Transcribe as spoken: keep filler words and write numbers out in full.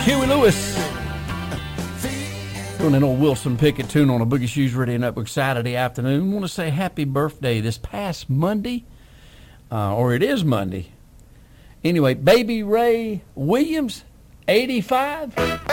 Huey Lewis. Doing an old Wilson Pickett tune on a Boogie Shoes Radio Network Saturday afternoon. I want to say happy birthday this past Monday, uh, or it is Monday. Anyway, Baby Ray Williams, eighty-five.